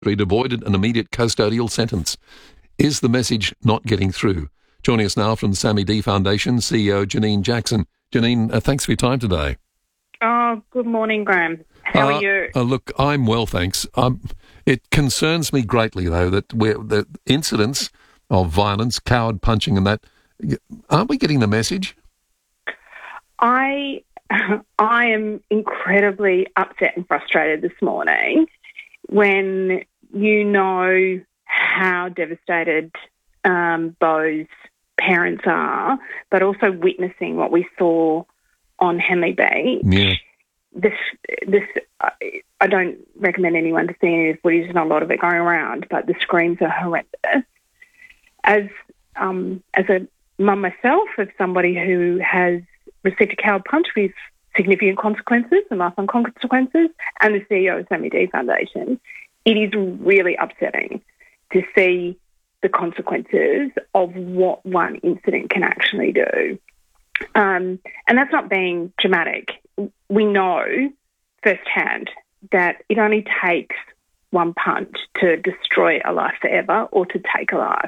avoided an immediate custodial sentence. Is the message not getting through? Joining us now from the Sammy D Foundation, CEO Janine Jackson. Janine, thanks for your time today. Oh, good morning, Graham. How are you? Look, I'm well, thanks. It concerns me greatly, though, that the incidents of violence, coward punching and that, aren't we getting the message? I am incredibly upset and frustrated this morning when you know how devastated Beau's parents are, but also witnessing what we saw on Henley Beach. Yeah. This I don't recommend anyone to see any of this footage. There's not a lot of it going around, but the screams are horrendous. As a mum myself, of somebody who has received a coward punch with significant consequences and lifelong consequences, and the CEO of Sammy D Foundation, it is really upsetting to see the consequences of what one incident can actually do. And that's not being dramatic. We know firsthand that it only takes one punch to destroy a life forever or to take a life.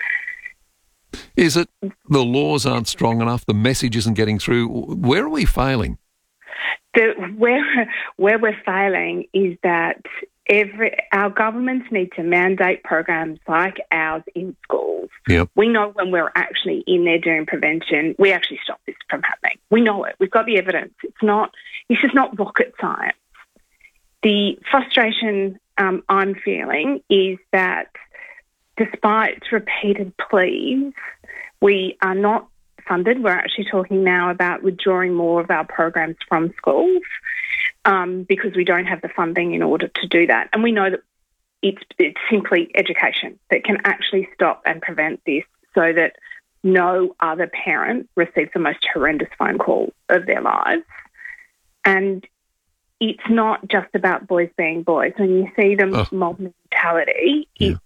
Is it the laws aren't strong enough, the message isn't getting through? Where are we failing? Where we're failing is that our governments need to mandate programs like ours in schools. Yep. We know when we're actually in there doing prevention, we actually stop this from happening. We know it. We've got the evidence. This is not rocket science. The frustration I'm feeling is that despite repeated pleas, we are not funded. We're actually talking now about withdrawing more of our programs from schools because we don't have the funding in order to do that. And we know that it's simply education that can actually stop and prevent this so that no other parent receives the most horrendous phone call of their lives. And it's not just about boys being boys. When you see the mob mentality, it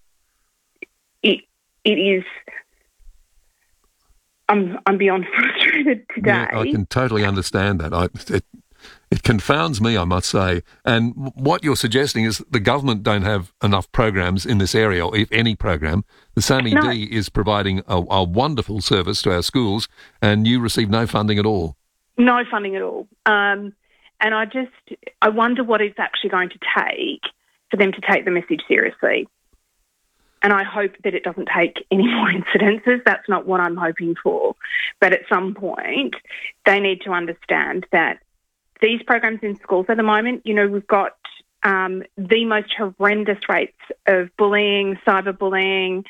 is... I'm beyond frustrated today. Yeah, I can totally understand that. It confounds me, I must say. And what you're suggesting is the government don't have enough programs in this area, or if any program. The Sammy D is providing a wonderful service to our schools, and you receive no funding at all. No funding at all. And I wonder what it's actually going to take for them to take the message seriously. And I hope that it doesn't take any more incidences. That's not what I'm hoping for. But at some point, they need to understand that these programs in schools at the moment, we've got the most horrendous rates of bullying, cyberbullying,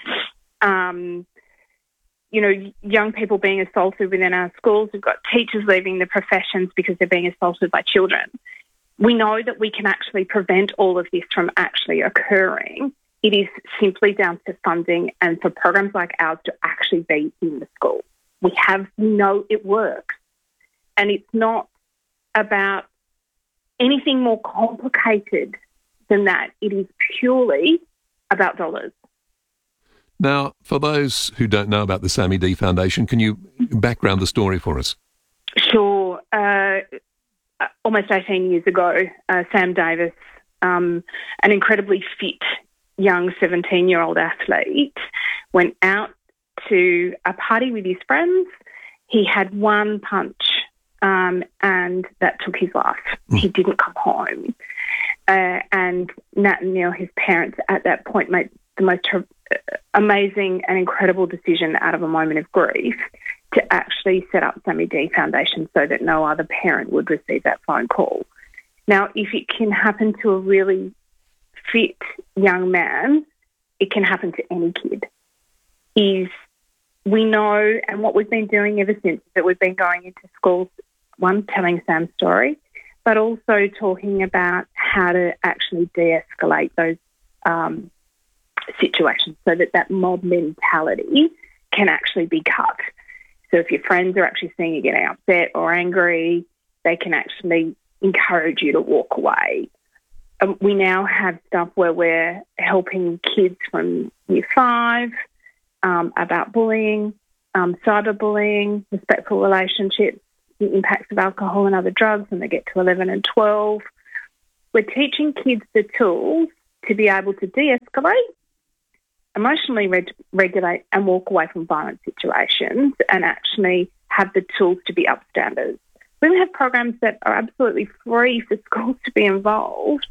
young people being assaulted within our schools. We've got teachers leaving the professions because they're being assaulted by children. We know that we can actually prevent all of this from actually occurring. It is simply down to funding and for programs like ours to actually be in the school. We know it works. And it's not about anything more complicated than that. It is purely about dollars. Now, for those who don't know about the Sammy D Foundation, can you background the story for us? Sure. Almost 18 years ago, Sam Davis, an incredibly fit young 17-year-old athlete, went out to a party with his friends. He had one punch and that took his life. He didn't come home. And Nat and Neil, his parents, at that point made the most amazing and incredible decision out of a moment of grief to actually set up Sammy D Foundation so that no other parent would receive that phone call. Now, if it can happen to a really fit young man, it can happen to any kid. We know, and what we've been doing ever since, that we've been going into schools, one, telling Sam's story, but also talking about how to actually de-escalate those situations so that mob mentality can actually be cut. So if your friends are actually seeing you getting upset or angry, they can actually encourage you to walk away. We now have stuff where we're helping kids from Year 5 about bullying, cyberbullying, respectful relationships, the impacts of alcohol and other drugs when they get to 11 and 12. We're teaching kids the tools to be able to de-escalate, emotionally regulate and walk away from violent situations and actually have the tools to be upstanders. We have programs that are absolutely free for schools to be involved,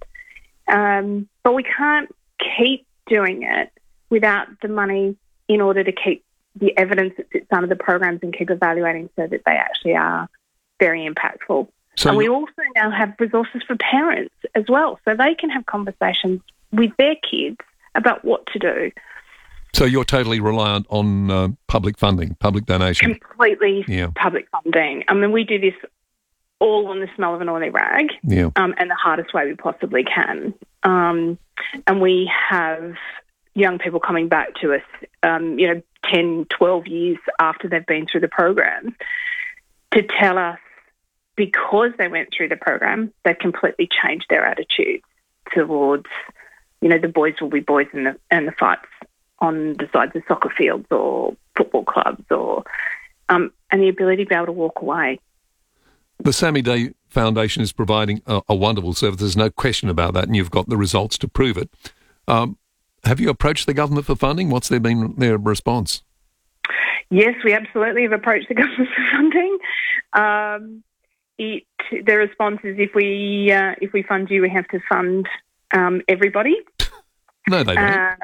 but we can't keep doing it without the money in order to keep the evidence that sits under the programs and keep evaluating so that they actually are very impactful. And we also now have resources for parents as well, so they can have conversations with their kids about what to do. So you're totally reliant on public funding, public donation? Completely public funding. I mean, we do this all on the smell of an oily rag and the hardest way we possibly can. And we have young people coming back to us, 10, 12 years after they've been through the program to tell us because they went through the program, they've completely changed their attitudes towards, the boys will be boys and the fights on the sides of soccer fields or football clubs or and the ability to be able to walk away. The Sammy Day Foundation is providing a wonderful service. There's no question about that, and you've got the results to prove it. Have you approached the government for funding? What's been their response? Yes, we absolutely have approached the government for funding. The response is if we fund you, we have to fund everybody. No, they don't.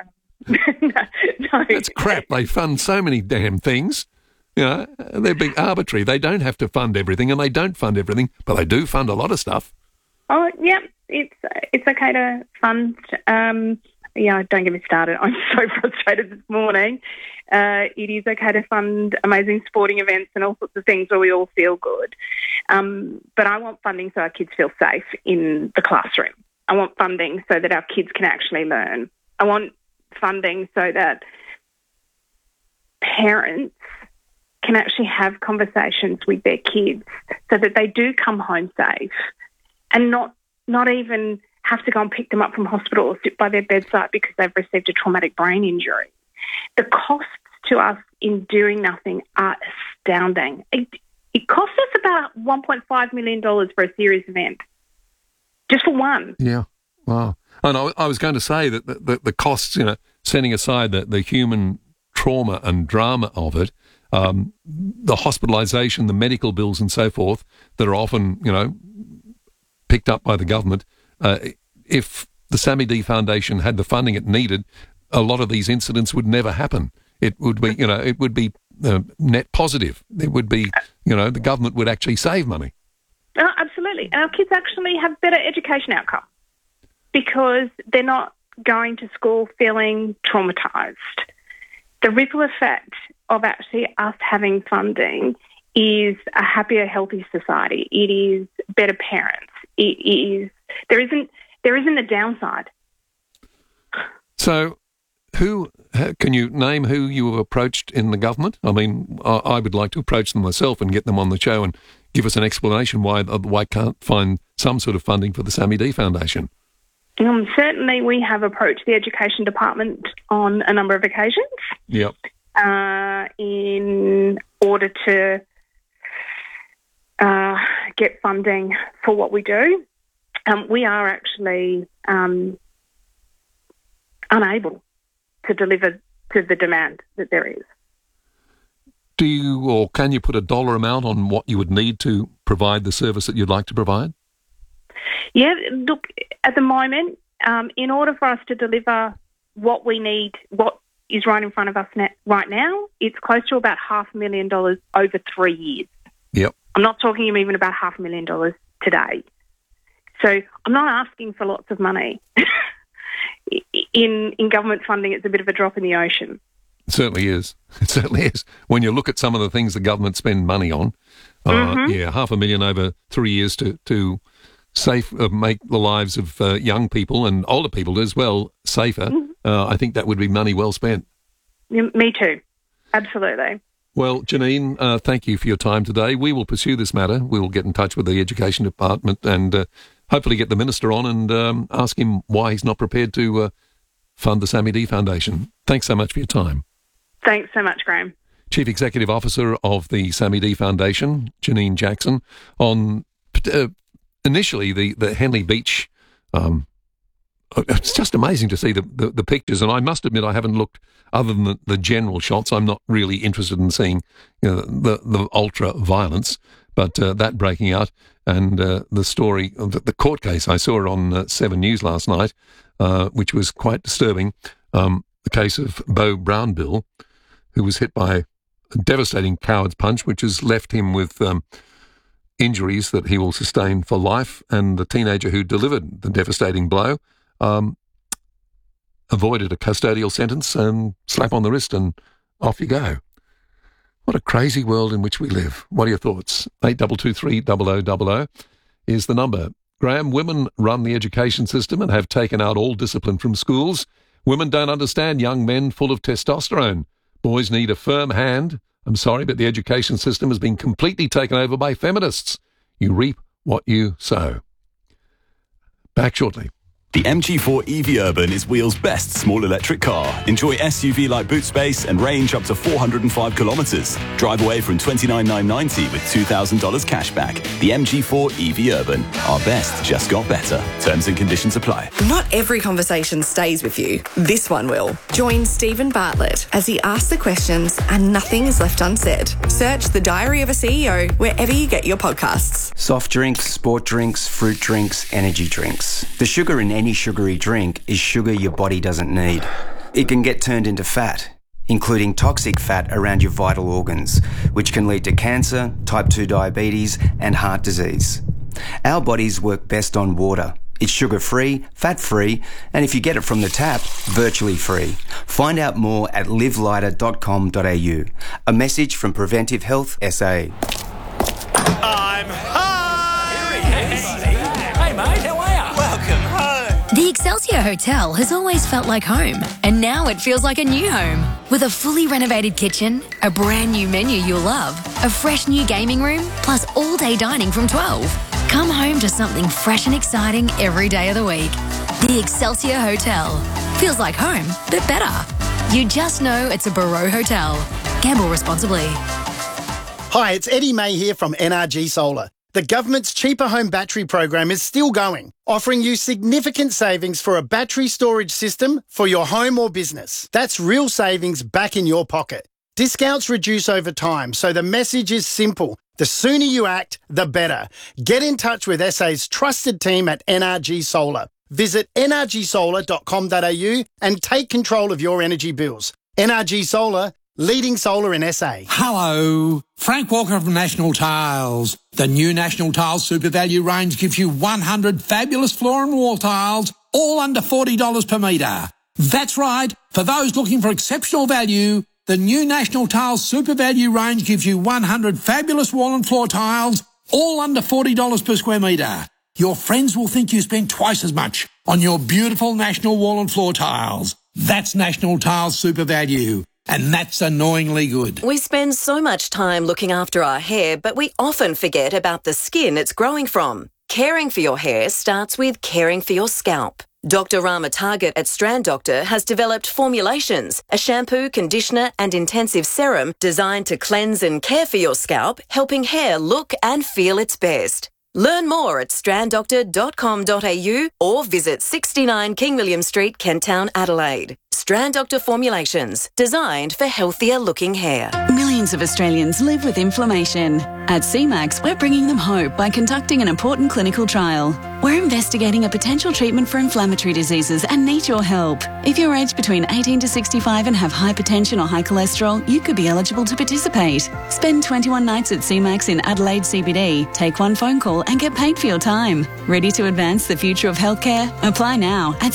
No. That's crap. They fund so many damn things. They're being arbitrary. They don't have to fund everything, and they don't fund everything, but they do fund a lot of stuff. Oh, yeah, it's okay to fund. Don't get me started. I'm so frustrated this morning. It is okay to fund amazing sporting events and all sorts of things where we all feel good. But I want funding so our kids feel safe in the classroom. I want funding so that our kids can actually learn. I want funding so that parents can actually have conversations with their kids so that they do come home safe and not even have to go and pick them up from hospital or sit by their bedside because they've received a traumatic brain injury. The costs to us in doing nothing are astounding. It costs us about $1.5 million for a serious event, just for one. Yeah, wow. And I was going to say that the costs, setting aside the human trauma and drama of it, the hospitalisation, the medical bills and so forth that are often, picked up by the government. If the Sammy D Foundation had the funding it needed, a lot of these incidents would never happen. It would be, it would be net positive. It would be, the government would actually save money. Oh, absolutely. And our kids actually have better education outcomes because they're not going to school feeling traumatised. The ripple effect of actually us having funding is a happier, healthy society. It is better parents. It is there isn't a downside. So, can you name who you have approached in the government? I mean, I would like to approach them myself and get them on the show and give us an explanation why can't find some sort of funding for the Sammy D Foundation. Certainly, we have approached the Education Department on a number of occasions. Yep. In order to get funding for what we do. We are actually unable to deliver to the demand that there is. Do you or can you put a dollar amount on what you would need to provide the service that you'd like to provide? Yeah, look, at the moment, in order for us to deliver what we need, what is right in front of us right now, it's close to about $500,000 over 3 years. Yep. I'm not talking even about $500,000 today. So I'm not asking for lots of money. In government funding, it's a bit of a drop in the ocean. It certainly is. It certainly is. When you look at some of the things the government spend money on, $500,000 over 3 years to make the lives of young people and older people as well safer, I think that would be money well spent. Me too. Absolutely. Well, Janine, thank you for your time today. We will pursue this matter. We will get in touch with the Education Department and hopefully get the Minister on and ask him why he's not prepared to fund the Sammy D Foundation. Thanks so much for your time. Thanks so much, Graham. Chief Executive Officer of the Sammy D Foundation, Janine Jackson, on initially the Henley Beach it's just amazing to see the pictures. And I must admit, I haven't looked, other than the general shots, I'm not really interested in seeing the ultra violence. But that breaking out and the story, the court case I saw on 7 News last night, which was quite disturbing, the case of Beau Brownbill, who was hit by a devastating coward's punch, which has left him with injuries that he will sustain for life. And the teenager who delivered the devastating blow avoided a custodial sentence and slap on the wrist and off you go. What a crazy world in which we live. What are your thoughts? 8223 0000 is the number. Graham, women run the education system and have taken out all discipline from schools. Women don't understand young men full of testosterone. Boys need a firm hand. I'm sorry, but the education system has been completely taken over by feminists. You reap what you sow. Back shortly. The MG4 EV Urban is Wheel's best small electric car. Enjoy SUV-like boot space and range up to 405 kilometres. Drive away from $29,990 with $2,000 cash back. The MG4 EV Urban. Our best just got better. Terms and conditions apply. Not every conversation stays with you. This one will. Join Stephen Bartlett as he asks the questions and nothing is left unsaid. Search The Diary of a CEO wherever you get your podcasts. Soft drinks, sport drinks, fruit drinks, energy drinks. The sugar in any sugary drink is sugar your body doesn't need. It can get turned into fat, including toxic fat around your vital organs, which can lead to cancer, type 2 diabetes, and heart disease. Our bodies work best on water. It's sugar-free, fat-free, and if you get it from the tap, virtually free. Find out more at livelighter.com.au. A message from Preventive Health SA. I'm home! Hey, mate, how are you? Welcome home. The Excelsior Hotel has always felt like home, and now it feels like a new home. With a fully renovated kitchen, a brand new menu you'll love, a fresh new gaming room, plus all-day dining from 12. Come home to something fresh and exciting every day of the week. The Excelsior Hotel. Feels like home, but better. You just know it's a Barreau Hotel. Gamble responsibly. Hi, it's Eddie May here from NRG Solar. The government's Cheaper Home Battery program is still going, offering you significant savings for a battery storage system for your home or business. That's real savings back in your pocket. Discounts reduce over time, so the message is simple. The sooner you act, the better. Get in touch with SA's trusted team at NRG Solar. Visit nrgsolar.com.au and take control of your energy bills. NRG Solar, leading solar in SA. Hello, Frank Walker from National Tiles. The new National Tiles Super Value range gives you 100 fabulous floor and wall tiles, all under $40 per metre. That's right, for those looking for exceptional value, the new National Tiles Super Value range gives you 100 fabulous wall and floor tiles, all under $40 per square metre. Your friends will think you spent twice as much on your beautiful National wall and floor tiles. That's National Tiles Super Value. And that's annoyingly good. We spend so much time looking after our hair, but we often forget about the skin it's growing from. Caring for your hair starts with caring for your scalp. Dr. Rama Target at Strand Doctor has developed formulations, a shampoo, conditioner and intensive serum designed to cleanse and care for your scalp, helping hair look and feel its best. Learn more at stranddoctor.com.au or visit 69 King William Street, Kent Town, Adelaide. Strand Doctor formulations, designed for healthier looking hair. Millions of Australians live with inflammation. At CMAX, we're bringing them hope by conducting an important clinical trial. We're investigating a potential treatment for inflammatory diseases and need your help. If you're aged between 18 to 65 and have hypertension or high cholesterol, you could be eligible to participate. Spend 21 nights at CMAX in Adelaide CBD, take one phone call and get paid for your time. Ready to advance the future of healthcare? Apply now at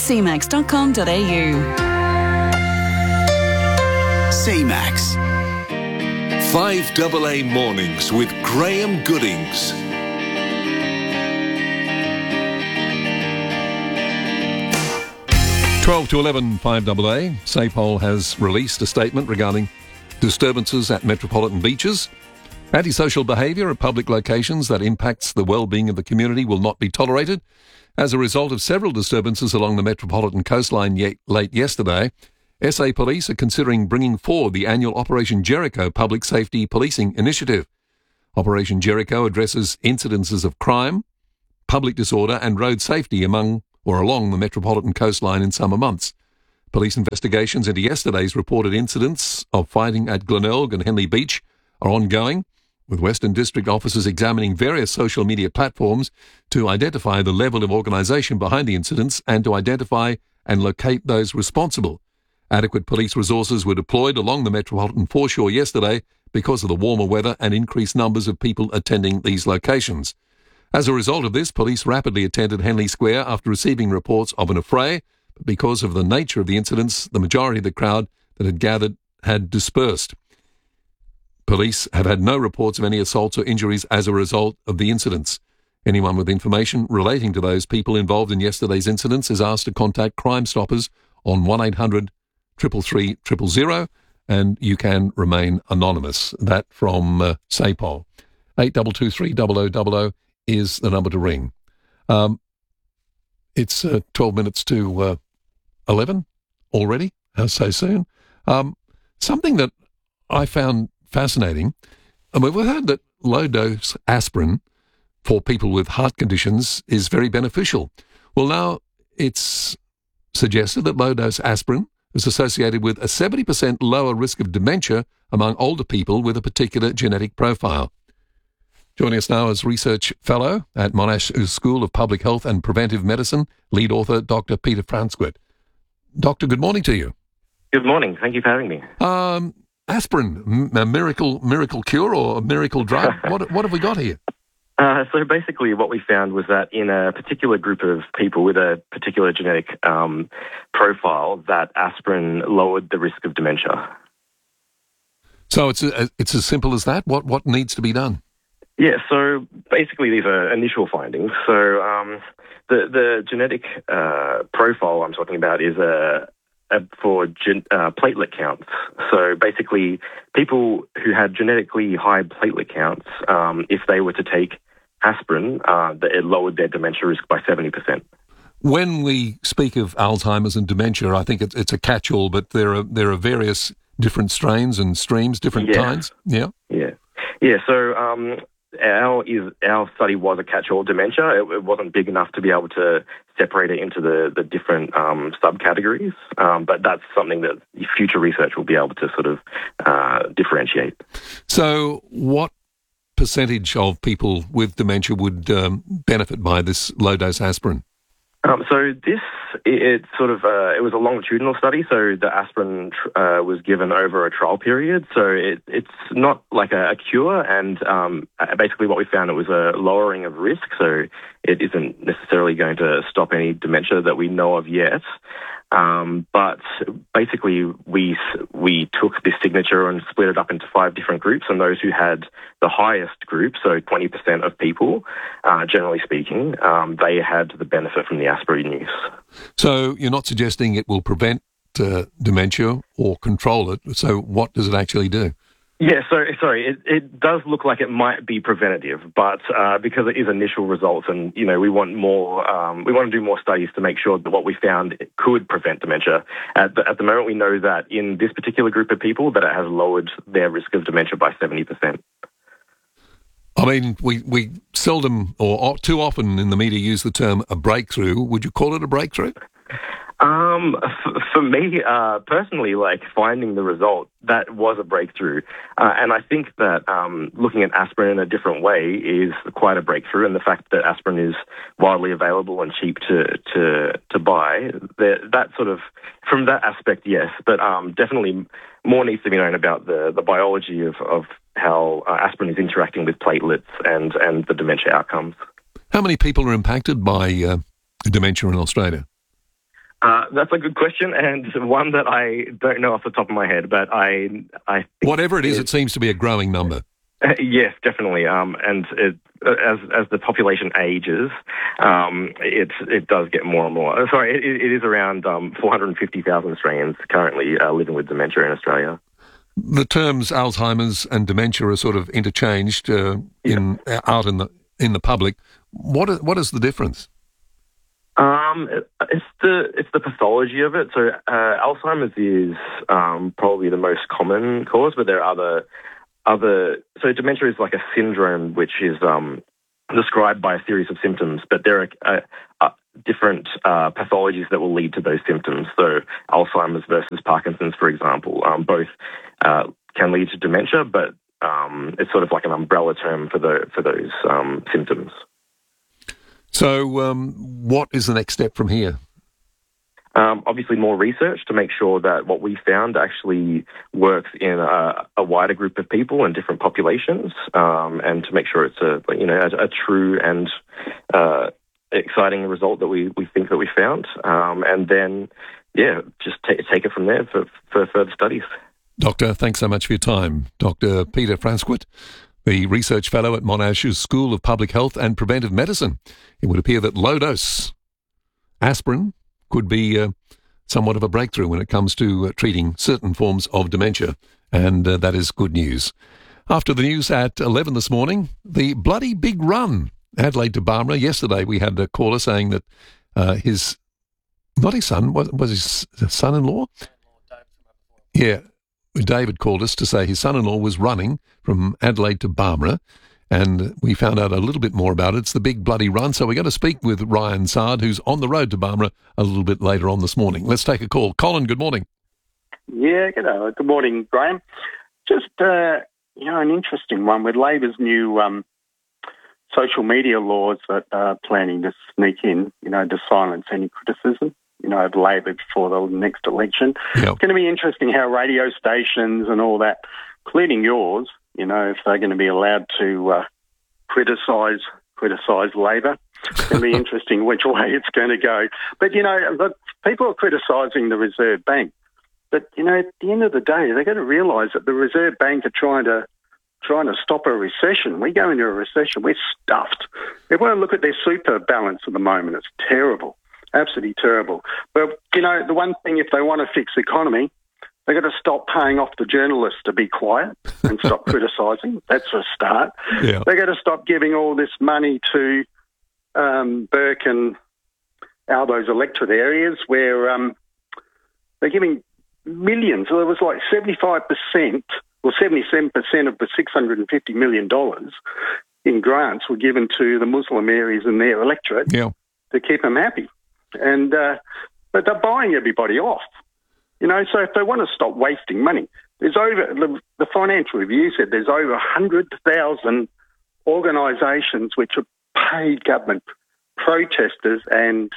cmax.com.au. CMAX. 5AA Mornings with Graham Goodings. $12 to 11, 5AA. SAPOL has released a statement regarding disturbances at metropolitan beaches. Antisocial behaviour at public locations that impacts the well-being of the community will not be tolerated. As a result of several disturbances along the metropolitan coastline late yesterday, SA Police are considering bringing forward the annual Operation Jericho Public Safety Policing Initiative. Operation Jericho addresses incidences of crime, public disorder and road safety among or along the metropolitan coastline in summer months. Police investigations into yesterday's reported incidents of fighting at Glenelg and Henley Beach are ongoing, with Western District officers examining various social media platforms to identify the level of organisation behind the incidents and to identify and locate those responsible. Adequate police resources were deployed along the metropolitan foreshore yesterday because of the warmer weather and increased numbers of people attending these locations. As a result of this, police rapidly attended Henley Square after receiving reports of an affray, but because of the nature of the incidents, the majority of the crowd that had gathered had dispersed. Police have had no reports of any assaults or injuries as a result of the incidents. Anyone with information relating to those people involved in yesterday's incidents is asked to contact Crime Stoppers on 1800 333 000, and you can remain anonymous. That from SAPOL. 8223 0000 is the number to ring. It's 12 minutes to 11 already. How so soon? Something that I found fascinating. We've heard that low-dose aspirin for people with heart conditions is very beneficial. Well, now it's suggested that low-dose aspirin is associated with a 70% lower risk of dementia among older people with a particular genetic profile. Joining us now is Research Fellow at Monash School of Public Health and Preventive Medicine, lead author Dr. Peter Frantzquist. Doctor, good morning to you. Good morning. Thank you for having me. Aspirin, a miracle cure or a miracle drug? What have we got here? So basically what we found was that in a particular group of people with a particular genetic profile, that aspirin lowered the risk of dementia. So it's as simple as that? What needs to be done? Yeah, so basically these are initial findings. So the genetic profile I'm talking about is for platelet counts. So basically people who had genetically high platelet counts, if they were to take aspirin, it lowered their dementia risk by 70%. When we speak of Alzheimer's and dementia, I think it's a catch-all, but there are various different strains and streams, different kinds. Yeah. So our study was a catch-all dementia. It wasn't big enough to be able to separate it into the different subcategories, but that's something that future research will be able to sort of differentiate. So what percentage of people with dementia would benefit by this low-dose aspirin? So it was a longitudinal study, so the aspirin was given over a trial period, so it's not like a cure, and basically what we found, it was a lowering of risk, so it isn't necessarily going to stop any dementia that we know of yet. But basically we took this signature and split it up into 5 different groups, and those who had the highest group, so 20% of people, generally speaking, they had the benefit from the aspirin use. So you're not suggesting it will prevent dementia or control it, so what does it actually do? Yeah, so sorry, it does look like it might be preventative, but because it is initial results, and we want more, we want to do more studies to make sure that what we found could prevent dementia. At the moment, we know that in this particular group of people, that it has lowered their risk of dementia by 70%. I mean, we seldom or too often in the media use the term a breakthrough. Would you call it a breakthrough? For me, personally, like finding the result, that was a breakthrough. And I think that looking at aspirin in a different way is quite a breakthrough. And the fact that aspirin is widely available and cheap to buy, that sort of, from that aspect, yes. But definitely more needs to be known about the biology of how aspirin is interacting with platelets and the dementia outcomes. How many people are impacted by dementia in Australia? That's a good question, and one that I don't know off the top of my head, but I think whatever it is, it seems to be a growing number. Yes, definitely. And as the population ages, it does get more and more. Sorry, it is around 450,000 Australians currently living with dementia in Australia. The terms Alzheimer's and dementia are sort of interchanged out in the public. What is the difference? It's the pathology of it. So Alzheimer's is probably the most common cause, but there are other. So dementia is like a syndrome which is described by a series of symptoms, but there are different pathologies that will lead to those symptoms. So Alzheimer's versus Parkinson's, for example, both can lead to dementia, but it's sort of like an umbrella term for those symptoms. So what is the next step from here? Obviously, more research to make sure that what we found actually works in a wider group of people and different populations, and to make sure it's a true and exciting result that we think that we found, and then just take it from there for further studies. Doctor, thanks so much for your time. Dr. Peter Frankwart, the Research Fellow at Monash's School of Public Health and Preventive Medicine. It would appear that low-dose aspirin could be somewhat of a breakthrough when it comes to treating certain forms of dementia, and that is good news. After the news at 11 this morning, the bloody big run, Adelaide to Barbara. Yesterday we had a caller saying that his son-in-law? Yeah, David called us to say his son-in-law was running from Adelaide to Barbara, and we found out a little bit more about it. It's the big bloody run. So we're going to speak with Ryan Sard, who's on the road to Barbara a little bit later on this morning. Let's take a call. Colin, good morning. Yeah, good morning, Graham. Just, an interesting one with Labor's new social media laws that are planning to sneak in, to silence any criticism, of Labor before the next election. Yep. It's going to be interesting how radio stations and all that, including yours, if they're going to be allowed to criticise Labor. It's going to be interesting which way it's going to go. But, look, people are criticising the Reserve Bank. But, at the end of the day, they've got to realise that the Reserve Bank are trying to stop a recession. We go into a recession, we're stuffed. Everyone look at their super balance at the moment. It's terrible, absolutely terrible. But, the one thing, if they want to fix the economy, they've got to stop paying off the journalists to be quiet and stop criticising. That's a start. Yeah. They've got to stop giving all this money to Burke and those electorate areas where they're giving millions. So it was like 75% or 77% of the $650 million in grants were given to the Muslim areas in their electorate to keep them happy. And but they're buying everybody off. So if they want to stop wasting money, the Financial Review said there's over 100,000 organisations which are paid government protesters and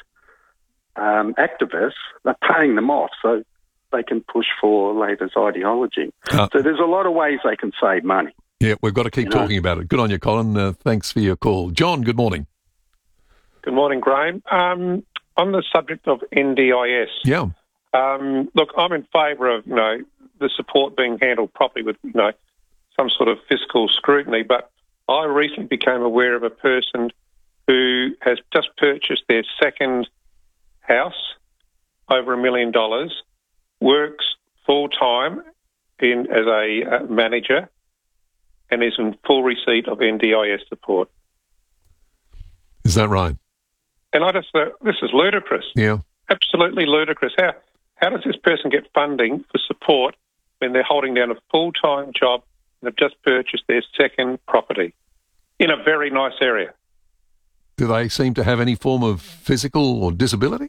activists. They're paying them off so they can push for Labor's ideology. So there's a lot of ways they can save money. Yeah, we've got to keep talking about it. Good on you, Colin. Thanks for your call. John, good morning. Good morning, Graham. On the subject of NDIS, look, I'm in favour of the support being handled properly with some sort of fiscal scrutiny. But I recently became aware of a person who has just purchased their second house, over $1 million, works full time as a manager, and is in full receipt of NDIS support. Is that right? And I just thought, this is ludicrous. Yeah. Absolutely ludicrous. How does this person get funding for support when they're holding down a full-time job and have just purchased their second property in a very nice area? Do they seem to have any form of physical or disability?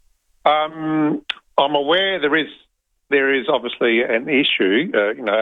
I'm aware there is obviously an issue,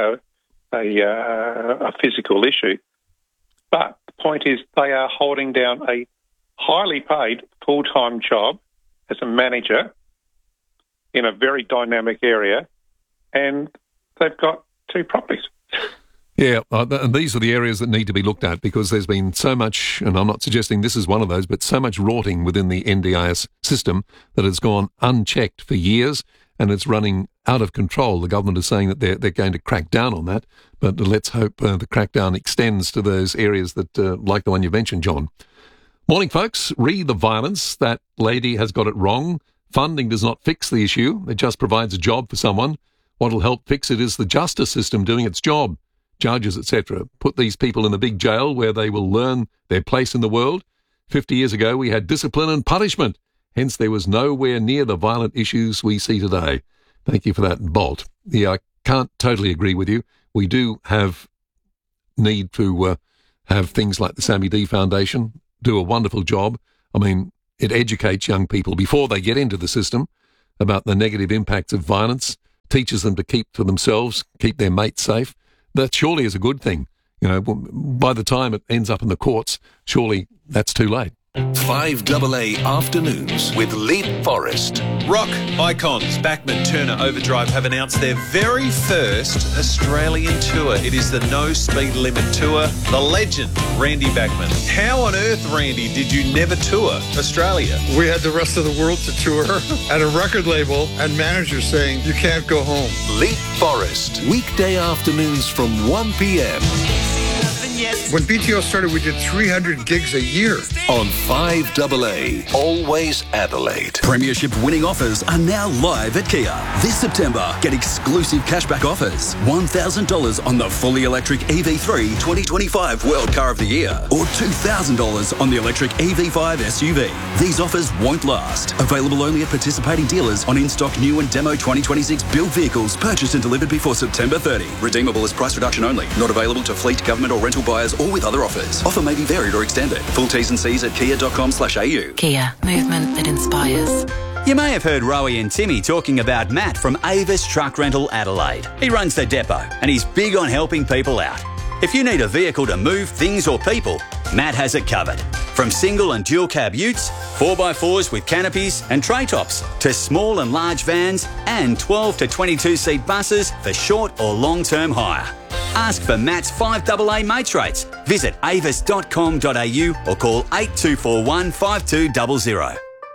a physical issue. But the point is they are holding down a highly paid full-time job as a manager in a very dynamic area, and they've got two properties. Yeah, and these are the areas that need to be looked at, because there's been so much, and I'm not suggesting this is one of those, but so much rorting within the NDIS system that has gone unchecked for years, and it's running out of control. The government is saying that they're going to crack down on that, but let's hope the crackdown extends to those areas that, like the one you mentioned, John. Morning, folks. Re the violence. That lady has got it wrong. Funding does not fix the issue. It just provides a job for someone. What will help fix it is the justice system doing its job. Judges, etc. Put these people in the big jail where they will learn their place in the world. 50 years ago, we had discipline and punishment. Hence, there was nowhere near the violent issues we see today. Thank you for that, Bolt. Yeah, I can't totally agree with you. We do need to have things like the Sammy D Foundation do a wonderful job. I mean, it educates young people before they get into the system about the negative impacts of violence, teaches them to keep to themselves, keep their mates safe. That surely is a good thing. You know, by the time it ends up in the courts, surely that's too late. 5AA Afternoons with Leap Forest. Rock icons Bachman Turner Overdrive have announced their very first Australian tour. It is the No Speed Limit Tour. The legend, Randy Bachman. How on earth, Randy, did you never tour Australia? We had the rest of the world to tour at a record label and managers saying, you can't go home. Leap Forest. Weekday afternoons from 1 p.m. When BTO started, we did 300 gigs a year. On 5AA, always Adelaide. Premiership winning offers are now live at Kia. This September, get exclusive cashback offers. $1,000 on the fully electric EV3 2025 World Car of the Year, or $2,000 on the electric EV5 SUV. These offers won't last. Available only at participating dealers on in-stock new and demo 2026 build vehicles purchased and delivered before September 30. Redeemable as price reduction only. Not available to fleet, government or rental buyers or with other offers. Offer may be varied or extended. Full T's and C's at kia.com/au. Kia, movement that inspires. You may have heard Rowie and Timmy talking about Matt from Avis Truck Rental Adelaide. He runs the depot and he's big on helping people out. If you need a vehicle to move things or people, Matt has it covered. From single and dual cab utes, 4x4s with canopies and tray tops, to small and large vans and 12 to 22 seat buses for short or long-term hire. Ask for Matt's 5AA mates rates. Visit avis.com.au or call 8241 5200.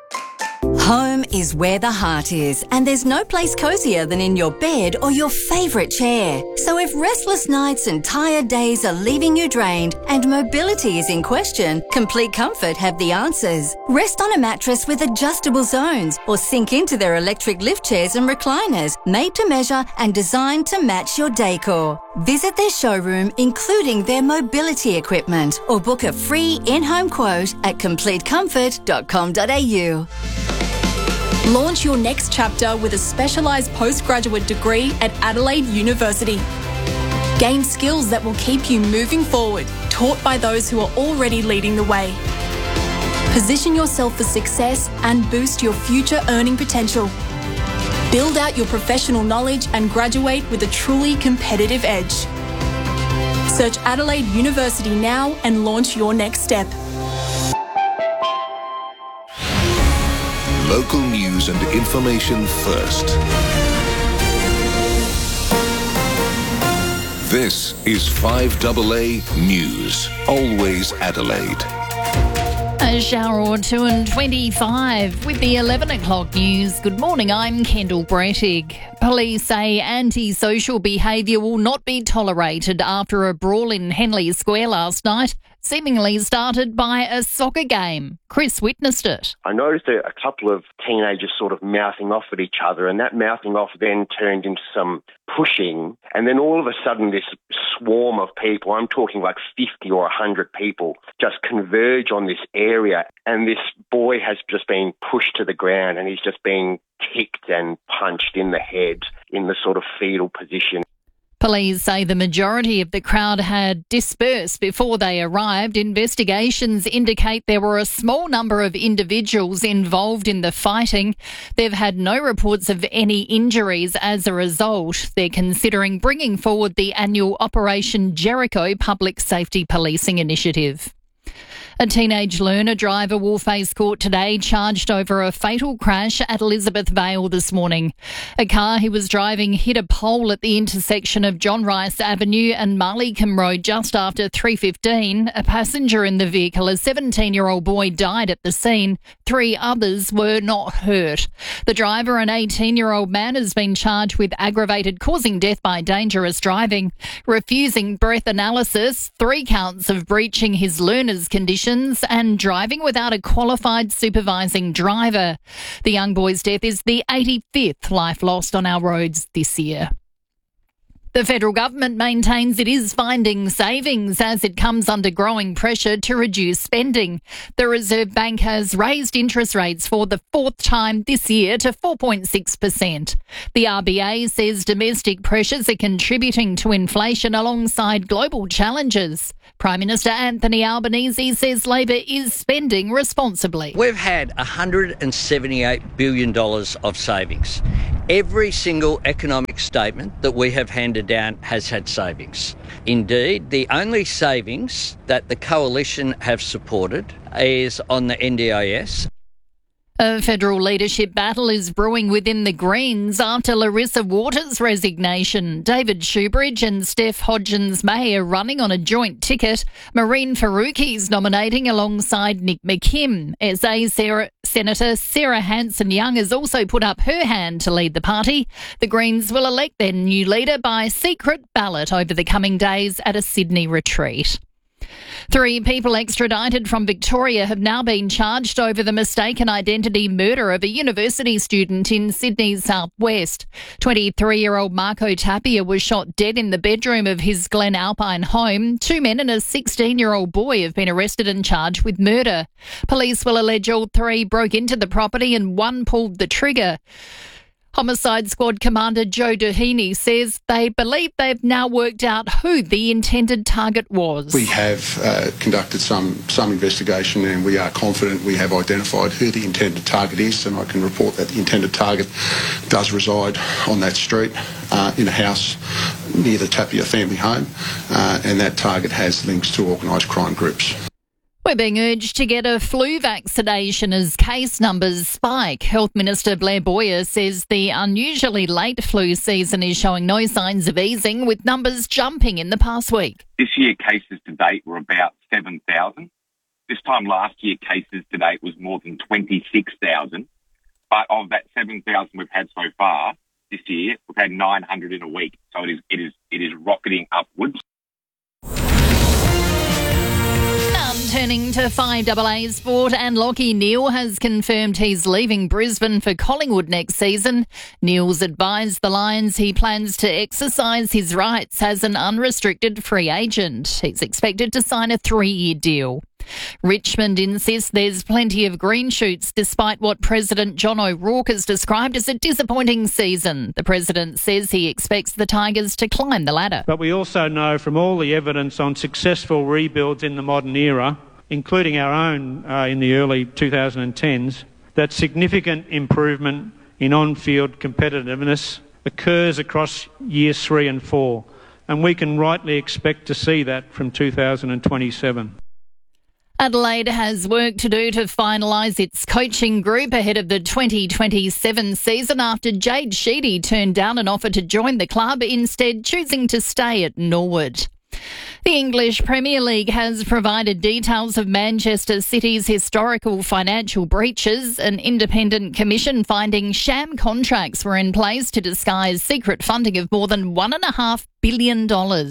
Home is where the heart is, and there's no place cosier than in your bed or your favourite chair. So if restless nights and tired days are leaving you drained and mobility is in question, Complete Comfort have the answers. Rest on a mattress with adjustable zones or sink into their electric lift chairs and recliners, made to measure and designed to match your decor. Visit their showroom, including their mobility equipment, or book a free in-home quote at completecomfort.com.au. Launch your next chapter with a specialised postgraduate degree at Adelaide University. Gain skills that will keep you moving forward, taught by those who are already leading the way. Position yourself for success and boost your future earning potential. Build out your professional knowledge and graduate with a truly competitive edge. Search Adelaide University now and launch your next step. Local news and information first. This is 5AA News. Always Adelaide. A shower or two and 25 with the 11 o'clock news. Good morning, I'm Kendall Brettig. Police say antisocial behaviour will not be tolerated after a brawl in Henley Square last night, seemingly started by a soccer game. Chris witnessed it. I noticed a couple of teenagers sort of mouthing off at each other, and that mouthing off then turned into some pushing, and then all of a sudden this swarm of people, I'm talking like 50 or 100 people, just converge on this area, and this boy has just been pushed to the ground and he's just being kicked and punched in the head in the sort of fetal position. Police say the majority of the crowd had dispersed before they arrived. Investigations indicate there were a small number of individuals involved in the fighting. They've had no reports of any injuries as a result. They're considering bringing forward the annual Operation Jericho Public Safety Policing Initiative. A teenage learner driver will face court today, charged over a fatal crash at Elizabeth Vale this morning. A car he was driving hit a pole at the intersection of John Rice Avenue and Marleycombe Road just after 3:15. A passenger in the vehicle, a 17-year-old boy, died at the scene. 3 others were not hurt. The driver, an 18-year-old man, has been charged with aggravated causing death by dangerous driving, refusing breath analysis, 3 counts of breaching his learner's conditions, and driving without a qualified supervising driver. The young boy's death is the 85th life lost on our roads this year. The federal government maintains it is finding savings as it comes under growing pressure to reduce spending. The Reserve Bank has raised interest rates for the fourth time this year to 4.6%. The RBA says domestic pressures are contributing to inflation alongside global challenges. Prime Minister Anthony Albanese says Labor is spending responsibly. We've had $178 billion of savings. Every single economic statement that we have handed down has had savings. Indeed, the only savings that the Coalition have supported is on the NDIS. A federal leadership battle is brewing within the Greens after Larissa Waters' resignation. David Shoebridge and Steph Hodgins-May are running on a joint ticket. Maureen Faruqi's nominating alongside Nick McKim. SA Senator Sarah Hanson-Young has also put up her hand to lead the party. The Greens will elect their new leader by secret ballot over the coming days at a Sydney retreat. 3 people extradited from Victoria have now been charged over the mistaken identity murder of a university student in Sydney's southwest. 23-year-old Marco Tapia was shot dead in the bedroom of his Glen Alpine home. 2 men and a 16-year-old boy have been arrested and charged with murder. Police will allege all 3 broke into the property and 1 pulled the trigger. Homicide Squad Commander Joe Doheny says they believe they've now worked out who the intended target was. We have conducted some investigation and we are confident we have identified who the intended target is, and I can report that the intended target does reside on that street in a house near the Tapia family home, and that target has links to organised crime groups. We're being urged to get a flu vaccination as case numbers spike. Health Minister Blair Boyer says the unusually late flu season is showing no signs of easing, with numbers jumping in the past week. This year, cases to date were about 7,000. This time last year, cases to date was more than 26,000. But of that 7,000 we've had so far this year, we've had 900 in a week. So it is rocketing upwards. Turning to 5AA sport, and Lachie Neale has confirmed he's leaving Brisbane for Collingwood next season. Neale's advised the Lions he plans to exercise his rights as an unrestricted free agent. He's expected to sign a 3-year deal. Richmond insists there's plenty of green shoots despite what President John O'Rourke has described as a disappointing season. The President says he expects the Tigers to climb the ladder. But we also know from all the evidence on successful rebuilds in the modern era, including our own in the early 2010s, that significant improvement in on-field competitiveness occurs across years 3 and 4, and we can rightly expect to see that from 2027. Adelaide has work to do to finalise its coaching group ahead of the 2027 season after Jade Sheedy turned down an offer to join the club, instead choosing to stay at Norwood. The English Premier League has provided details of Manchester City's historical financial breaches. An independent commission finding sham contracts were in place to disguise secret funding of more than $1.5 billion.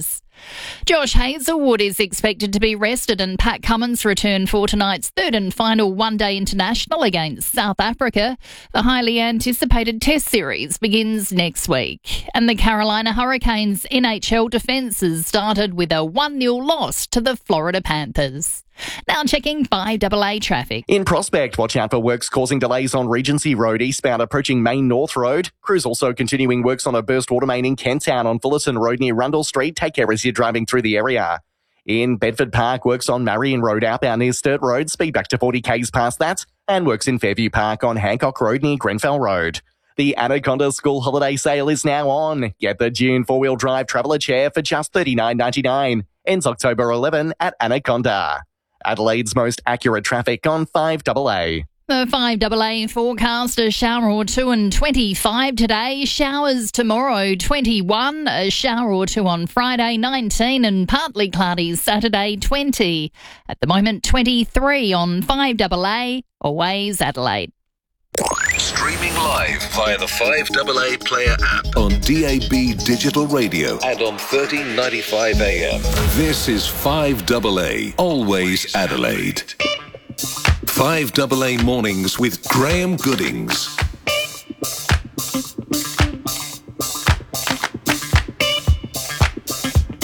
Josh Hazlewood is expected to be rested and Pat Cummins return for tonight's 3rd and final one-day international against South Africa. The highly anticipated Test series begins next week. And the Carolina Hurricanes' NHL defences started with a 1-0 loss to the Florida Panthers. Now checking 5AA traffic. In Prospect, watch out for works causing delays on Regency Road eastbound approaching Main North Road. Crews also continuing works on a burst water main in Kent Town on Fullerton Road near Rundle Street. Take care as you're driving through the area. In Bedford Park, works on Marion Road outbound near Sturt Road. Speed back to 40 k's past that. And works in Fairview Park on Hancock Road near Grenfell Road. The Anaconda School Holiday Sale is now on. Get the June 4-wheel drive traveller chair for just $39.99. Ends October 11 at Anaconda. Adelaide's most accurate traffic on 5AA. The 5AA forecast, a shower or two and 25 today. Showers tomorrow, 21. A shower or two on Friday, 19. And partly cloudy Saturday, 20. At the moment, 23 on 5AA. Always Adelaide. Streaming live via the 5AA Player app on DAB Digital Radio and on 1395 AM. This is 5AA, always Adelaide. 5AA Mornings with Graham Goodings.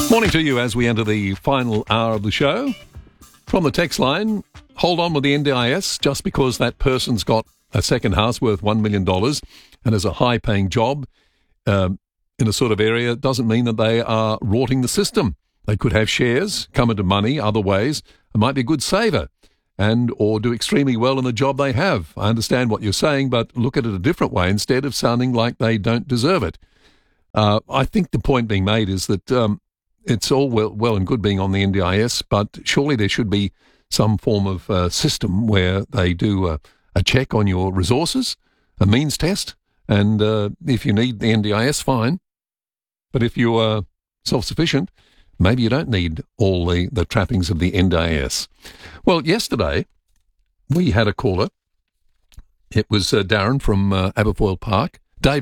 Morning to you as we enter the final hour of the show. From the text line, hold on with the NDIS. Just because that person's got a second house worth $1 million and has a high-paying job in a sort of area doesn't mean that they are rorting the system. They could have shares, come into money other ways, and might be a good saver and or do extremely well in the job they have. I understand what you're saying, but look at it a different way instead of sounding like they don't deserve it. I think the point being made is that it's all well and good being on the NDIS, but surely there should be some form of system where they do a check on your resources, a means test, and if you need the NDIS, fine. But if you are self-sufficient, maybe you don't need all the trappings of the NDIS. Well, yesterday we had a caller. It was David from Aberfoyle Park,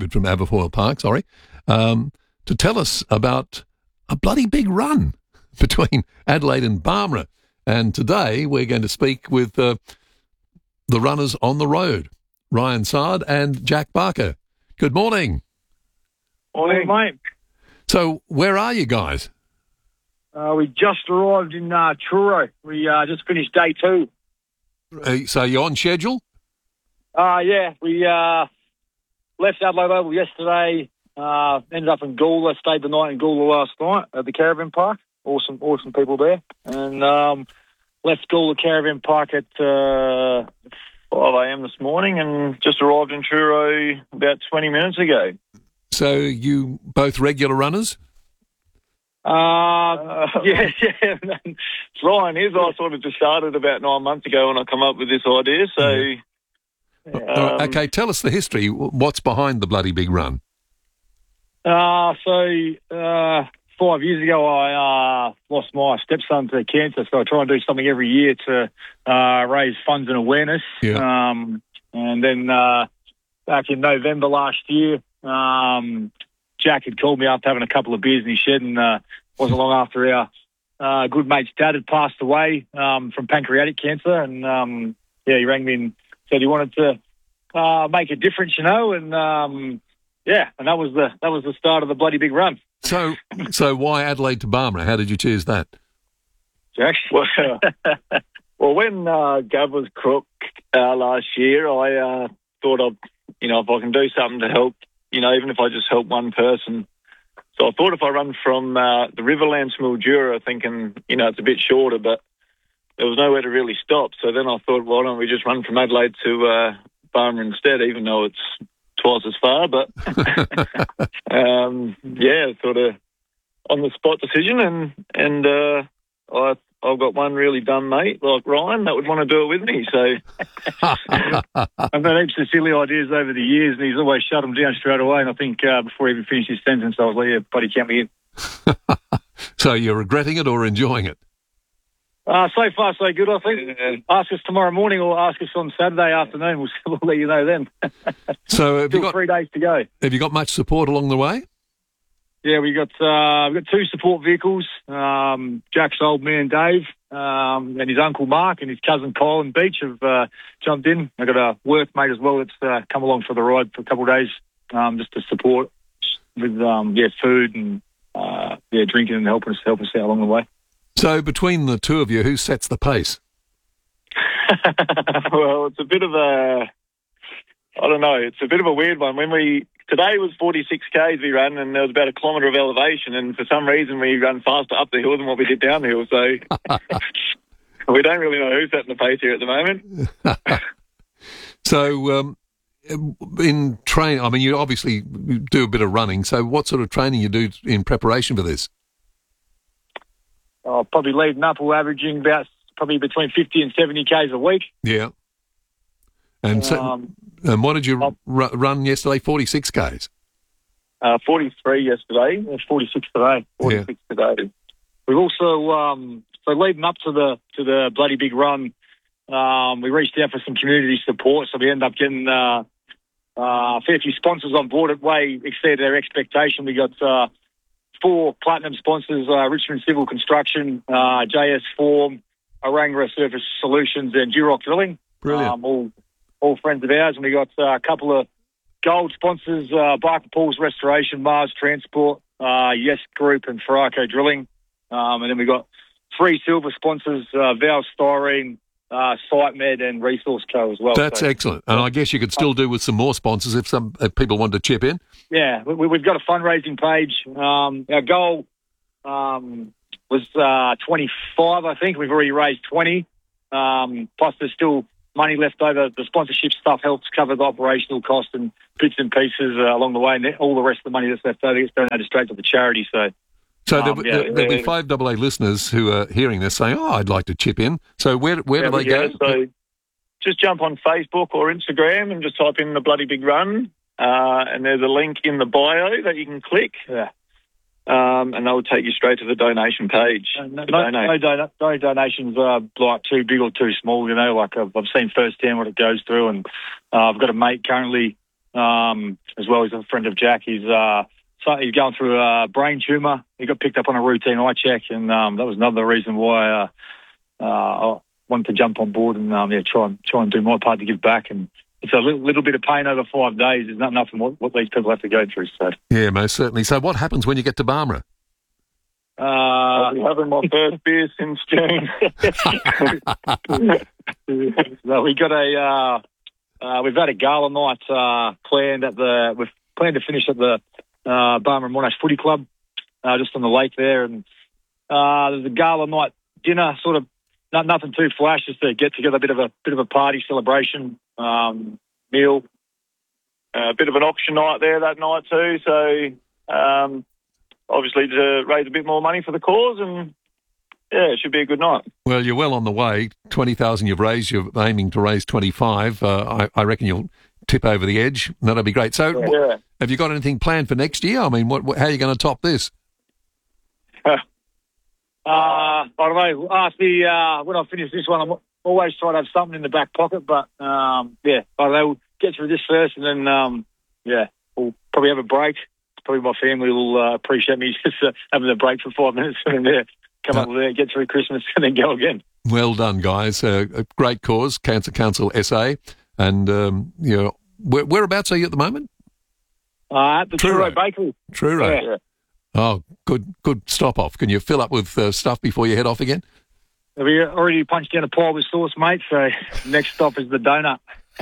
to tell us about a bloody big run between Adelaide and Barmera. And today we're going to speak with the runners on the road, Ryan Sard and Jack Barker. Good morning. Morning, mate. So where are you guys? We just arrived in Truro. We just finished day 2. So you're on schedule? Yeah. We left Adelaide Oval yesterday, ended up in Gawler, stayed the night in Gawler last night at the Caravan Park. Awesome people there. And left Gawler Caravan Park at 5 a.m. this morning and just arrived in Truro about 20 minutes ago. So you both regular runners? Yeah. Ryan is. I sort of just started about 9 months ago when I come up with this idea. So, okay, tell us the history. What's behind the bloody big run? 5 years ago, I lost my stepson to cancer, so I try and do something every year to raise funds and awareness. Yeah. And then back in November last year, Jack had called me after having a couple of beers in his shed, and wasn't long after our good mate's dad had passed away from pancreatic cancer. And he rang me and said he wanted to make a difference, and and that was the start of the bloody big run. So why Adelaide to Barmera? How did you choose that? Jack? Well, when Gov was crook last year, I thought if I can do something to help, even if I just help one person. So I thought if I run from the Riverlands to Mildura, thinking, it's a bit shorter, but there was nowhere to really stop. So then I thought, why don't we just run from Adelaide to Barmera instead, even though it's twice as far. But, sort of on-the-spot decision. And I've got one really dumb mate like Ryan that would want to do it with me. So I've had heaps of silly ideas over the years, and he's always shut them down straight away. And I think before he even finished his sentence, I was like, yeah, buddy, count me in. So you're regretting it or enjoying it? So far, so good, I think. Ask us tomorrow morning or ask us on Saturday afternoon. We'll let you know then. So have you got 3 days to go. Have you got much support along the way? Yeah, we've got 2 support vehicles. Jack's old man Dave and his uncle Mark and his cousin Colin Beach have jumped in. I've got a workmate as well that's come along for the ride for a couple of days just to support with food and drinking and help us out along the way. So between the two of you, who sets the pace? Well, it's a bit of it's a bit of a weird one. Today was 46 Ks we ran, and there was about a kilometre of elevation, and for some reason we ran faster up the hill than what we did down the hill, so we don't really know who's setting the pace here at the moment. So in training, you obviously do a bit of running, so what sort of training you do in preparation for this? Probably leading up, we're averaging about probably between 50 and 70 Ks a week. Yeah. And and what did you run yesterday? 46 Ks? 43 yesterday. 46 today. 46 today. We've also so leading up to the bloody big run, we reached out for some community support. So we ended up getting a fair few sponsors on board. It way exceeded our expectation. We got 4 platinum sponsors: Richmond Civil Construction, JS Form, Oranga Surface Solutions, and Durock Drilling. Brilliant. All friends of ours. And we got a couple of gold sponsors: Barker Pools Restoration, Mars Transport, Yes Group, and Ferraco Drilling. And then we've got 3 silver sponsors, Val Styrene, SiteMed and Resource Co as well. That's excellent. And I guess you could still do with some more sponsors if people want to chip in. Yeah, we've got a fundraising page. Our goal was 25, I think. We've already raised 20. Plus there's still money left over. The sponsorship stuff helps cover the operational costs and bits and pieces along the way. And all the rest of the money that's left over gets donated straight to the charity. So there'll be 5AA listeners who are hearing this saying, I'd like to chip in. So where do they go? So just jump on Facebook or Instagram and just type in The Bloody Big Run. And there's a link in the bio that you can click. Yeah. And they'll take you straight to the donation page. No donations are like too big or too small, like I've seen firsthand what it goes through. And I've got a mate currently, as well as a friend of Jack. He's going through a brain tumour. He got picked up on a routine eye check, and that was another reason why I wanted to jump on board and try and do my part to give back. And it's a little bit of pain over 5 days. There's not nothing what these people have to go through. So yeah, most certainly. So what happens when you get to Barmera? I'll be having my first beer since June. So we've had a gala night planned we've planned to finish at the Barmera Monash Footy Club, just on the lake there, and there's a gala night dinner, sort of nothing too flash, just to get together, a bit of a party celebration meal, a bit of an auction night there that night too. So obviously to raise a bit more money for the cause, and yeah, it should be a good night. Well, you're well on the way. 20,000 you've raised. You're aiming to raise 25. I reckon you'll tip over the edge. That'll be great. So, have you got anything planned for next year? I mean, how are you going to top this? I don't know. Ask me when I finish this one. I'm always trying to have something in the back pocket, but I don't know. We'll get through this first, and then we'll probably have a break. Probably my family will appreciate me just having a break for 5 minutes, and then come up with it, get through Christmas, and then go again. Well done, guys. A great cause, Cancer Council SA. And, whereabouts are you at the moment? At the Truro Bakery. Truro. Yeah. Oh, good stop off. Can you fill up with stuff before you head off again? We already punched down a pile with sauce, mate, so next stop is the donut.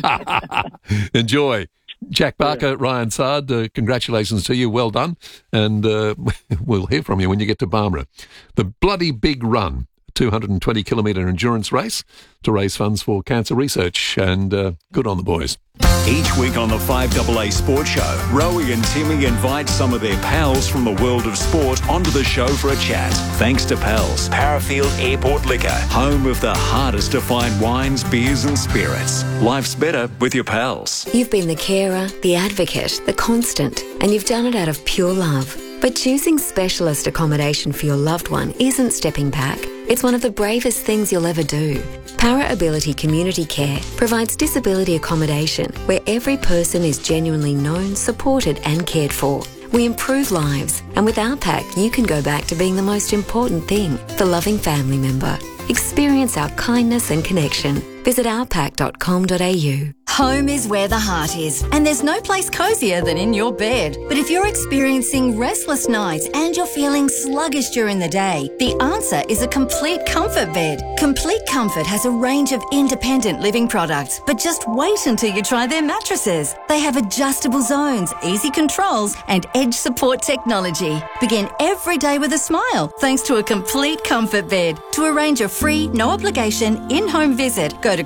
Enjoy. Jack Barker, Ryan Sard, congratulations to you. Well done. And we'll hear from you when you get to Barmera. The Bloody Big Run. 220-kilometre endurance race to raise funds for cancer research, and good on the boys. Each week on the 5AA Sports Show, Rowie and Timmy invite some of their pals from the world of sport onto the show for a chat. Thanks to Pals, Parafield Airport Liquor, home of the hardest to find wines, beers and spirits. Life's better with your pals. You've been the carer, the advocate, the constant, and you've done it out of pure love. But choosing specialist accommodation for your loved one isn't stepping back. It's one of the bravest things you'll ever do. Para Ability Community Care provides disability accommodation where every person is genuinely known, supported and cared for. We improve lives, and with our pack, you can go back to being the most important thing, the loving family member. Experience our kindness and connection. Visit ourpack.com.au. Home is where the heart is, and there's no place cozier than in your bed. But if you're experiencing restless nights and you're feeling sluggish during the day, the answer is a Complete Comfort bed. Complete Comfort has a range of independent living products, but just wait until you try their mattresses. They have adjustable zones, easy controls, and edge support technology. Begin every day with a smile thanks to a Complete Comfort bed. To arrange a free, no-obligation, in-home visit, go to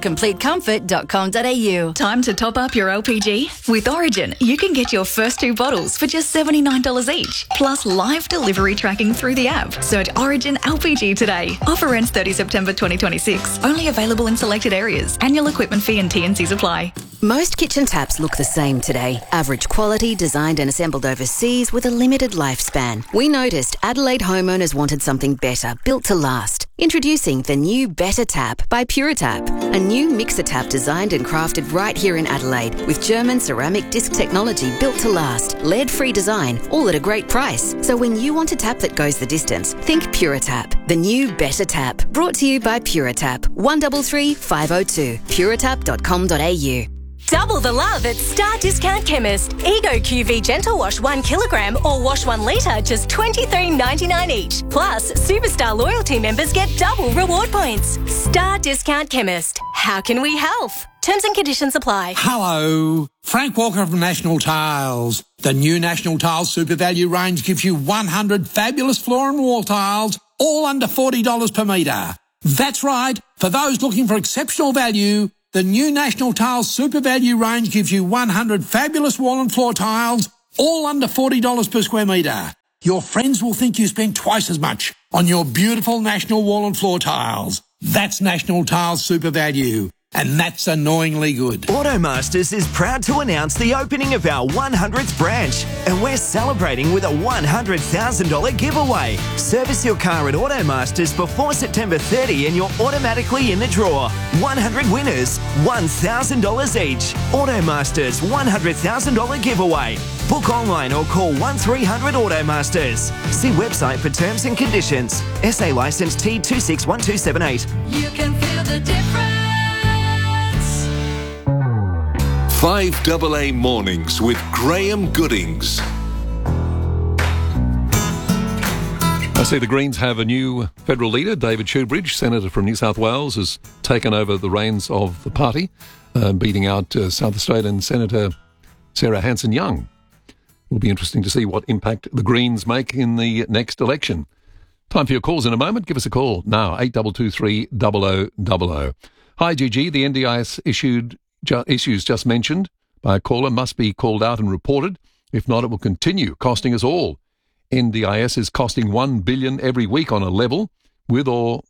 CompleteComfort.com.au. Time to top up your LPG? With Origin, you can get your first 2 bottles for just $79 each, plus live delivery tracking through the app. Search Origin LPG today. Offer ends 30 September 2026. Only available in selected areas. Annual equipment fee and T&Cs apply. Most kitchen taps look the same today. Average quality, designed and assembled overseas with a limited lifespan. We noticed Adelaide homeowners wanted something better, built to last. Introducing the new Better Tap by PuraTap, a new mixer tap designed and crafted right here in Adelaide with German ceramic disc technology built to last, lead-free design, all at a great price. So when you want a tap that goes the distance, think PuraTap. The new Better Tap, brought to you by PuraTap. 133 502, puratap.com.au. Double the love at Star Discount Chemist. Ego QV Gentle Wash 1 kilogram or Wash 1 litre, just $23.99 each. Plus, Superstar loyalty members get double reward points. Star Discount Chemist. How can we help? Terms and conditions apply. Hello, Frank Walker from National Tiles. The new National Tiles Super Value range gives you 100 fabulous floor and wall tiles, all under $40 per metre. That's right, for those looking for exceptional value, the new National Tiles Super Value range gives you 100 fabulous wall and floor tiles, all under $40 per square metre. Your friends will think you spent twice as much on your beautiful National wall and floor tiles. That's National Tiles Super Value. And that's annoyingly good. Automasters is proud to announce the opening of our 100th branch, and we're celebrating with a $100,000 giveaway. Service your car at Automasters before September 30 and you're automatically in the draw. 100 winners, $1,000 each. Automasters $100,000 giveaway. Book online or call 1300 Automasters. See website for terms and conditions. SA licence T261278. You can feel the difference. 5AA Mornings with Graham Goodings. I see the Greens have a new federal leader. David Shoebridge, Senator from New South Wales, has taken over the reins of the party, beating out South Australian Senator Sarah Hanson-Young. It will be interesting to see what impact the Greens make in the next election. Time for your calls in a moment. Give us a call now, 8223 0000. Hi, Gigi. The NDIS issues just mentioned by a caller must be called out and reported. If not, it will continue costing us all. NDIS is costing $1 billion every week on a level with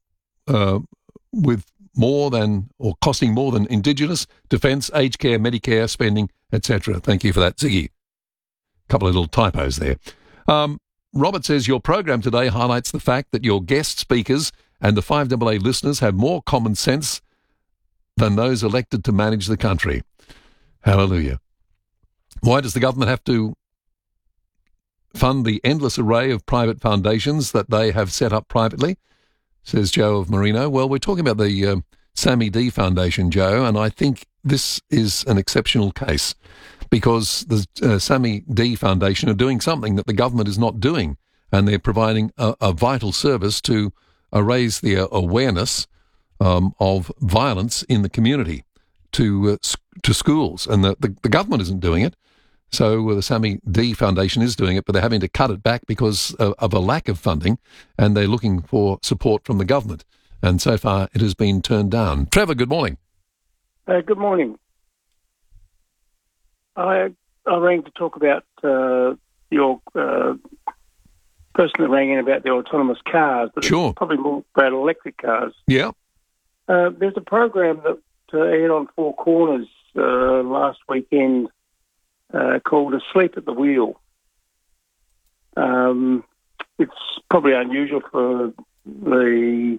more than costing more than Indigenous, Defence, aged care, Medicare spending, etc. Thank you for that, Ziggy. Couple of little typos there. Robert says your program today highlights the fact that your guest speakers and the 5AA listeners have more common sense than those elected to manage the country. Hallelujah. Why does the government have to fund the endless array of private foundations that they have set up privately? Says Joe of Merino. Well, we're talking about the Sammy D Foundation, Joe, and I think this is an exceptional case because the Sammy D Foundation are doing something that the government is not doing, and they're providing a vital service to raise the awareness of violence in the community to schools, and the government isn't doing it. So the Sammy D Foundation is doing it, but they're having to cut it back because of a lack of funding, and they're looking for support from the government. And so far, it has been turned down. Trevor, good morning. Good morning. I rang to talk about your person that rang in about the autonomous cars, but sure. It's probably more about electric cars. Yeah. There's a program that aired on Four Corners last weekend called Asleep at the Wheel. It's probably unusual for the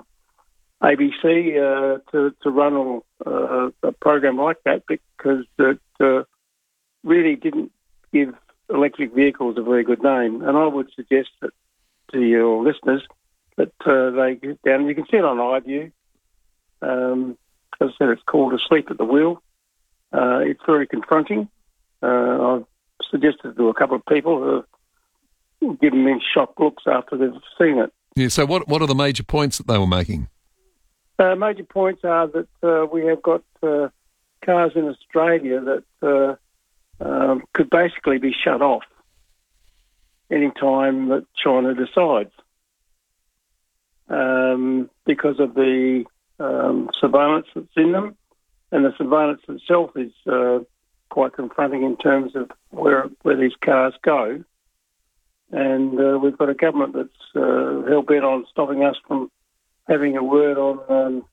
ABC to run a program like that because it really didn't give electric vehicles a very good name. And I would suggest that to your listeners that they get down. You can see it on iView. As I said, it's called Asleep at the Wheel. It's very confronting. I've suggested to a couple of people who have given me shocked looks after they've seen it. Yeah. So what are the major points that they were making? Major points are that we have got cars in Australia that could basically be shut off any time that China decides because of the surveillance that's in them, and the surveillance itself is quite confronting in terms of where these cars go. And we've got a government that's hell-bent on stopping us from having a word on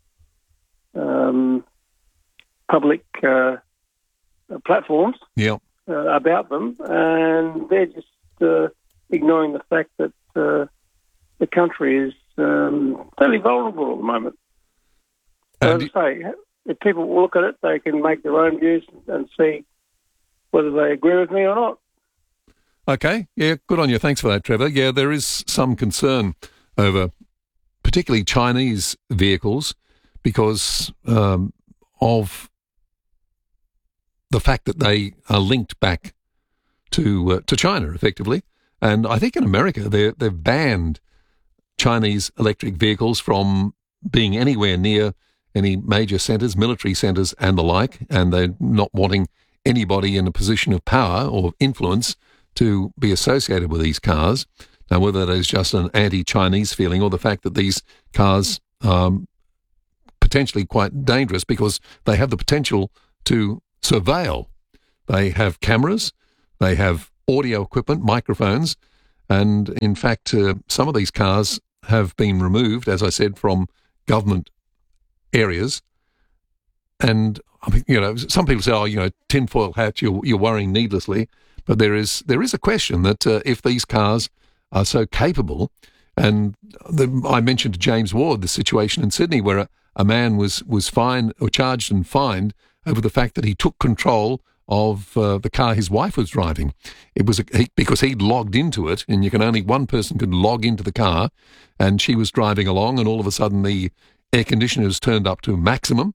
public platforms about them, and they're just ignoring the fact that the country is fairly vulnerable at the moment. So as I say, if people look at it, they can make their own views and see whether they agree with me or not. Okay, yeah, good on you. Thanks for that, Trevor. Yeah, there is some concern over particularly Chinese vehicles because of the fact that they are linked back to China, effectively. And I think in America, they've banned Chinese electric vehicles from being anywhere near any major centres, military centres and the like, and they're not wanting anybody in a position of power or influence to be associated with these cars. Now, whether that is just an anti-Chinese feeling or the fact that these cars are potentially quite dangerous because they have the potential to surveil. They have cameras, they have audio equipment, microphones, and in fact, some of these cars have been removed, as I said, from government areas. And I mean, you know, some people say, "Oh, you know, tinfoil hat, you're worrying needlessly." But there is a question that if these cars are so capable, and I mentioned to James Ward the situation in Sydney where a man was fined or charged and fined over the fact that he took control of the car his wife was driving. It was because he'd logged into it, and one person could log into the car, and she was driving along, and all of a sudden the air conditioner was turned up to maximum,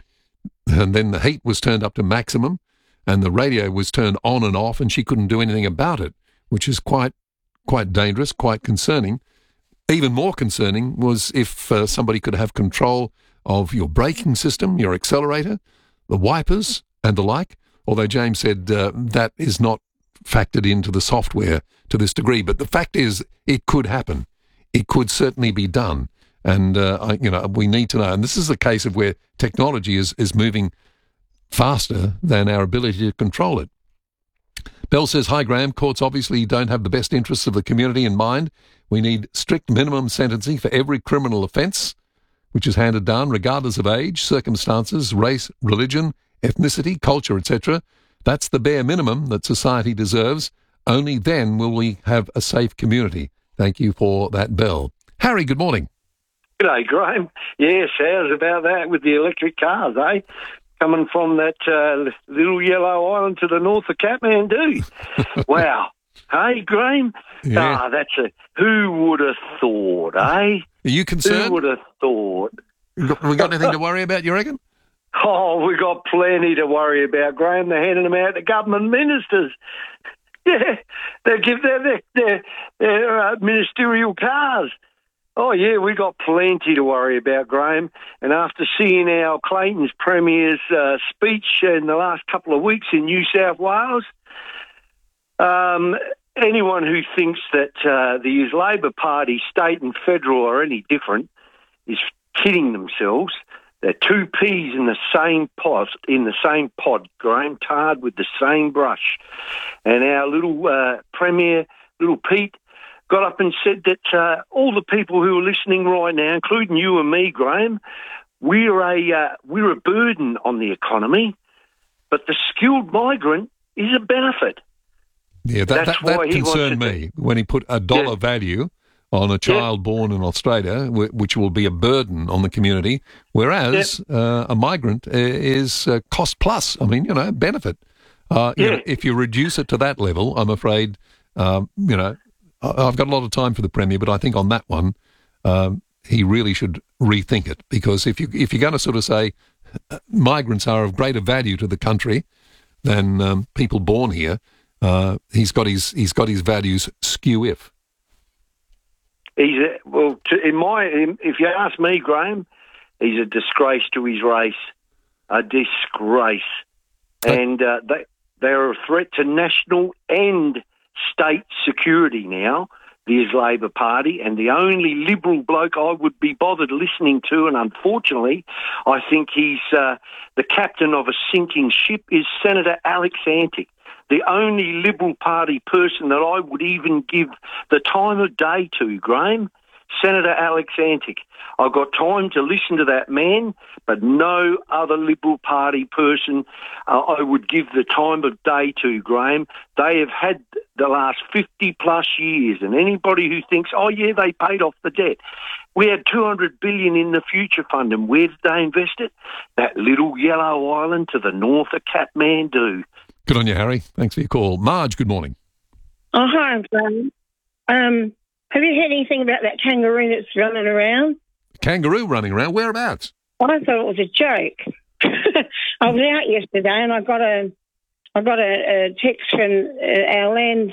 and then the heat was turned up to maximum, and the radio was turned on and off, and she couldn't do anything about it, which is quite dangerous, quite concerning. Even more concerning was if somebody could have control of your braking system, your accelerator, the wipers, and the like. Although James said that is not factored into the software to this degree. But the fact is, it could happen. It could certainly be done. And, we need to know. And this is a case of where technology is moving faster than our ability to control it. Bell says, "Hi, Graham. Courts obviously don't have the best interests of the community in mind. We need strict minimum sentencing for every criminal offence which is handed down, regardless of age, circumstances, race, religion, ethnicity, culture, etc. That's the bare minimum that society deserves. Only then will we have a safe community." Thank you for that, Bell. Harry, good morning. G'day, Graham. Yes, how's about that with the electric cars, eh? Coming from that little yellow island to the north of Kathmandu. Wow. Hey, Graham? Yeah. Who would have thought, eh? Are you concerned? Who would have thought? We got anything to worry about, you reckon? Oh, we got plenty to worry about, Graham. They're handing them out to government ministers. Yeah, they give their ministerial cars. Oh, yeah, we got plenty to worry about, Graham. And after seeing our Clayton's Premier's speech in the last couple of weeks in New South Wales, anyone who thinks that the Labor Party, state and federal, are any different is kidding themselves. They're two peas in the same pod, Graham, tarred with the same brush. And our little Premier, little Pete, got up and said that all the people who are listening right now, including you and me, Graham, we're a burden on the economy, but the skilled migrant is a benefit. Yeah, that concerned me when he put a dollar value on a child born in Australia, which will be a burden on the community, whereas a migrant is cost plus. I mean, benefit. If you reduce it to that level, I'm afraid, I've got a lot of time for the Premier, but I think on that one, he really should rethink it, because if you're going to sort of say migrants are of greater value to the country than people born here, he's got his values skew-if. If you ask me, Graham, he's a disgrace to his race, a disgrace, and they're a threat to national and state security now, the Labor Party, and the only Liberal bloke I would be bothered listening to, and unfortunately I think he's the captain of a sinking ship, is Senator Alex Antic, the only Liberal Party person that I would even give the time of day to, Graham. Senator Alex Antic. I've got time to listen to that man, but no other Liberal Party person I would give the time of day to, Graham. They have had the last 50-plus years, and anybody who thinks, oh, yeah, they paid off the debt. We had $200 billion in the Future Fund, and where did they invest it? That little yellow island to the north of Kathmandu. Good on you, Harry. Thanks for your call. Marge, good morning. Oh, hi, Graham. Have you heard anything about that kangaroo that's running around? Kangaroo running around? Whereabouts? I thought it was a joke. I was out yesterday and I got a I got a text from our land,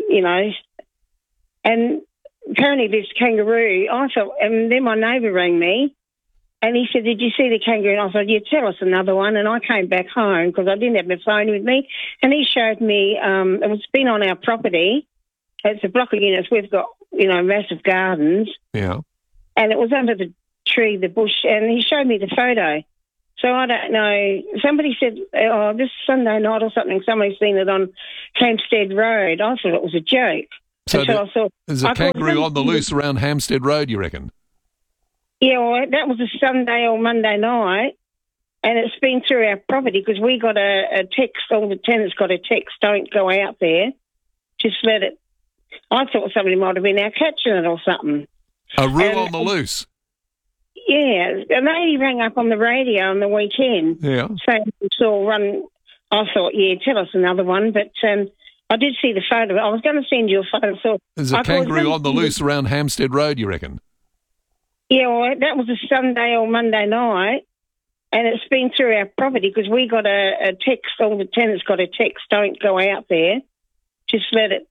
and apparently this kangaroo, I thought, and then my neighbour rang me, and he said, did you see the kangaroo? And I said, yeah, tell us another one. And I came back home because I didn't have my phone with me, and he showed me, it's been on our property. It's a block of units. We've got, massive gardens. Yeah. And it was under the tree, the bush, and he showed me the photo. So I don't know. Somebody said, this Sunday night or something, somebody's seen it on Hampstead Road. I thought it was a joke. So there's a kangaroo on the loose around Hampstead Road, you reckon? Yeah, well, that was a Sunday or Monday night, and it's been through our property because we got a text, all the tenants got a text, don't go out there, just let it. I thought somebody might have been out catching it or something. A roo on the loose? Yeah, a lady rang up on the radio on the weekend. Yeah. Saying we saw one. I thought, yeah, tell us another one, but I did see the photo. I was going to send you a photo. So there's a kangaroo on the loose around Hampstead Road, you reckon? Yeah, well, that was a Sunday or Monday night, and it's been through our property because we got a text, all the tenants got a text, don't go out there, just let it.